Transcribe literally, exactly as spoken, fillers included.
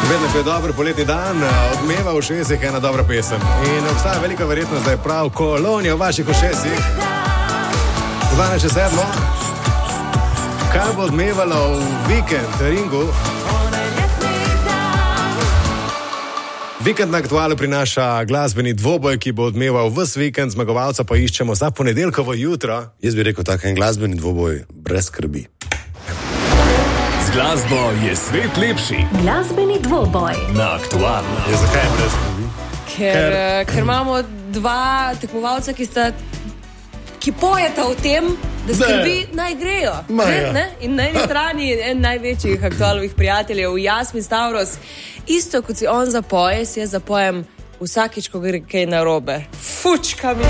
Vedno, ko je dober poletni dan, odmeva v ušesih ena dobra pesem. In obstaja velika verjetnost, da je prav Kolonija v vaših ušesih. dvanajst sedmo. Kaj bo odmevalo v vikend, Ringu? Vikend na Aktualu prinaša glasbeni dvoboj, ki bo odmeval ves vikend, zmagovalca pa iščemo za ponedeljkovo jutro. Jaz bi rekel, tak en glasbeni dvoboj brez skrbi. Z glasbo je svet lepši. Glasbeni dvoboj Na Aktualu. Ja, zakaj je brez skrbi? Ker, ker... ker imamo dva tekmovalca, ki sta ki pojeta o tem, da skrbi naj grejo. Ne, ne? In na eni strani en največjih Aktualovih prijateljev, Jasmin Stavros, isto kot si on zapoje, si jaz zapojem vsakič, ko gre kaj narobe. Fučka mi